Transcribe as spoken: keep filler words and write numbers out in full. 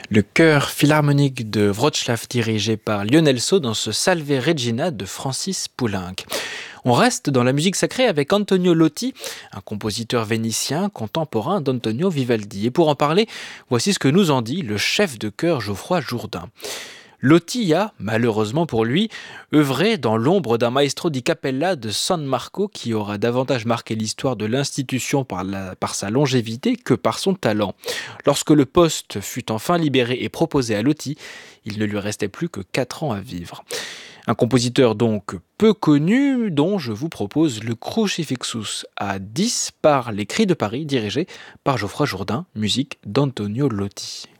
Le chœur philharmonique de Wrocław dirigé par Lionel Sceaux dans ce Salve Regina de Francis Poulenc. On reste dans la musique sacrée avec Antonio Lotti, un compositeur vénitien contemporain d'Antonio Vivaldi. Et pour en parler, voici ce que nous en dit le chef de chœur Geoffroy Jourdain. Lotti a, malheureusement pour lui, œuvré dans l'ombre d'un maestro di cappella de San Marco qui aura davantage marqué l'histoire de l'institution par, la, par sa longévité que par son talent. Lorsque le poste fut enfin libéré et proposé à Lotti, il ne lui restait plus que quatre ans à vivre. Un compositeur donc peu connu dont je vous propose le Crucifixus à dix par les Cris de Paris dirigé par Geoffroy Jourdain, musique d'Antonio Lotti.